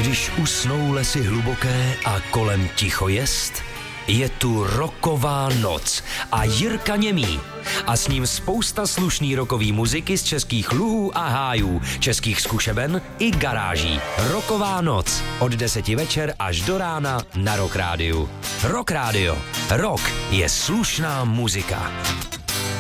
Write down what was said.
když usnou lesy hluboké a kolem ticho jest, je tu rocková noc a Jirka Němý. A s ním spousta slušný rockový muziky z českých luhů a hájů, českých zkušeben i garáží. Rocková noc od 10 večer až do rána na Rock Rádiu. Rock Rádio. Rock je slušná muzika.